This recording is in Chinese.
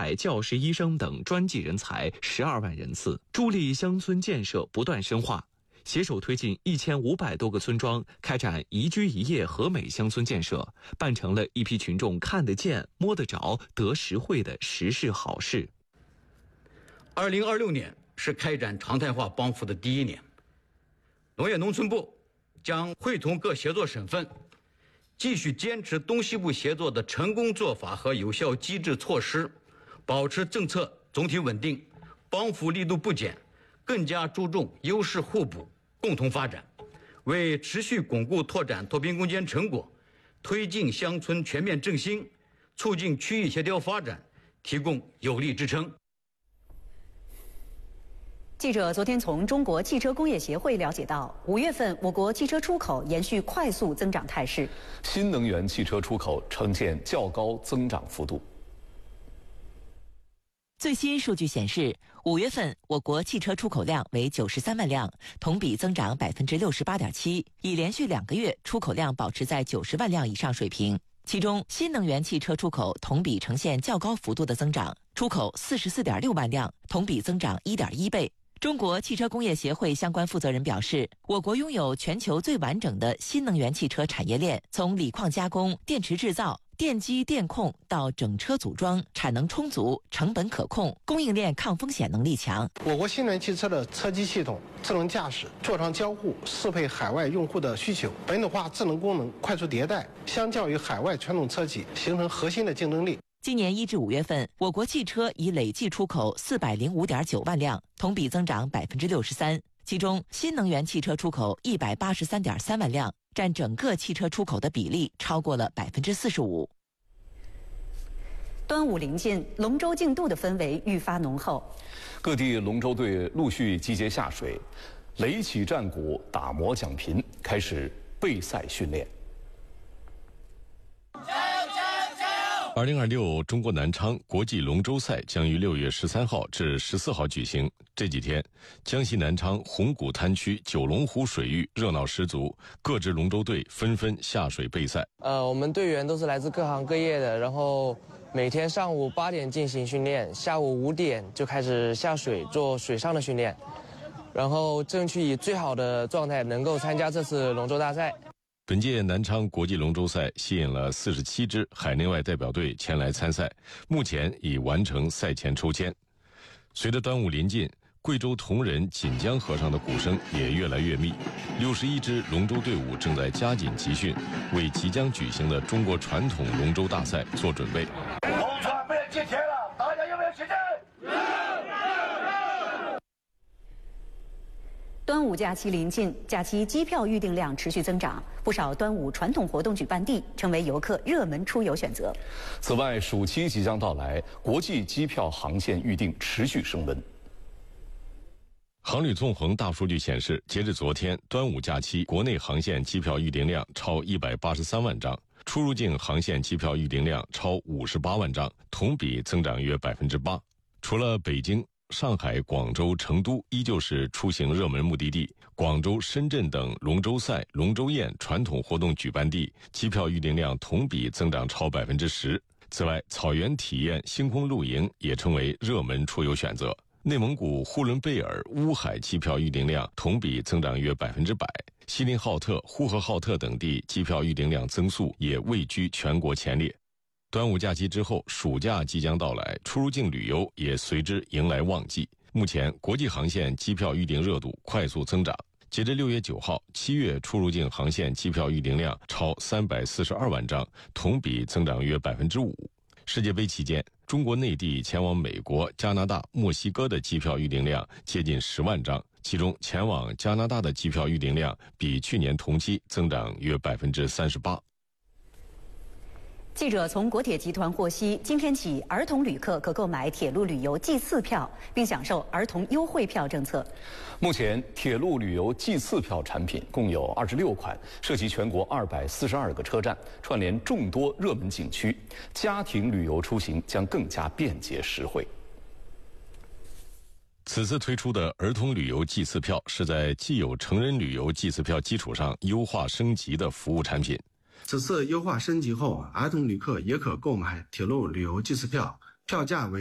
派教师、医生等专技人才12万人次，助力乡村建设不断深化，携手推进1500多个村庄开展宜居宜业和美乡村建设，办成了一批群众看得见、摸得着、得实惠的实事好事。 2026年是开展常态化帮扶的第一年，农业农村部将会同各协作省份，继续坚持东西部协作的成功做法和有效机制措施，保持政策总体稳定，帮扶力度不减，更加注重优势互补，共同发展，为持续巩固拓展脱贫攻坚成果，推进乡村全面振兴，促进区域协调发展提供有力支撑。 记者昨天从中国汽车工业协会了解到，5月份我国汽车出口延续快速增长态势， 新能源汽车出口呈现较高增长幅度。 最新数据显示，5月份我国汽车出口量为93万辆，同比增长68.7%，已连续2个月出口量保持在90万辆以上水平。其中，新能源汽车出口同比呈现较高幅度的增长，出口44.6万辆，同比增长1.1倍。中国汽车工业协会相关负责人表示，我国拥有全球最完整的新能源汽车产业链，从锂矿加工、电池制造、电机电控到整车组装，产能充足，成本可控，供应链抗风险能力强。 我国新能源汽车的车机系统、智能驾驶、座舱交互适配海外用户的需求，本土化智能功能快速迭代，相较于海外传统车企形成核心的竞争力。 今年1至5月份，我国汽车已累计出口405.9万辆，同比增长63%。其中，新能源汽车出口183.3万辆，占整个汽车出口的比例超过了45%。 端午临近，龙舟竞渡的氛围愈发浓厚， 各地龙舟队陆续集结下水，垒起战鼓，打磨奖品，开始备赛训练。 2026中国南昌国际龙舟赛将于6月13号至14号举行。这几天，江西南昌红谷滩区九龙湖水域热闹十足，各支龙舟队纷纷下水备赛。 我们队员都是来自各行各业的，然后每天上午8点进行训练，下午5点就开始下水做水上的训练，然后争取以最好的状态能够参加这次龙舟大赛。 本届南昌国际龙舟赛吸引了47支海内外代表队前来参赛，目前已完成赛前抽签。随着端午临近，贵州铜仁锦江河上的鼓声也越来越密，61支龙舟队伍正在加紧集训，为即将举行的中国传统龙舟大赛做准备。 龙船不要接天了，大家有没有期待？ 端午假期临近，假期机票预订量持续增长，不少端午传统活动举办地成为游客热门出游选择。 此外，暑期即将到来，国际机票航线预订持续升温。 航旅纵横大数据显示，截至昨天，端午假期国内航线机票预订量超183万张，出入境航线机票预订量超58万张，同比增长约8%。除了北京、上海、广州、成都依旧是出行热门目的地，广州、深圳等龙舟赛、龙舟宴传统活动举办地机票预订量同比增长超10%。此外，草原体验、星空露营也成为热门出游选择。内蒙古呼伦贝尔、乌海机票预订量同比增长约100%，锡林浩特、呼和浩特等地机票预订量增速也位居全国前列。端午假期之后，暑假即将到来，出入境旅游也随之迎来旺季。目前，国际航线机票预订热度快速增长。截至6月9号，7月出入境航线机票预订量超342万张，同比增长约5%。世界杯期间，中国内地前往美国、加拿大、墨西哥的机票预订量接近10万张，其中前往加拿大的机票预订量比去年同期增长约38%。 记者从国铁集团获悉，今天起，儿童旅客可购买铁路旅游季次票，并享受儿童优惠票政策。 目前，铁路旅游季次票产品共有26款，涉及全国242个车站，串联众多热门景区，家庭旅游出行将更加便捷实惠。 此次推出的儿童旅游季次票是在既有成人旅游季次票基础上优化升级的服务产品。 此次优化升级后，儿童旅客也可购买铁路旅游季次票，票价为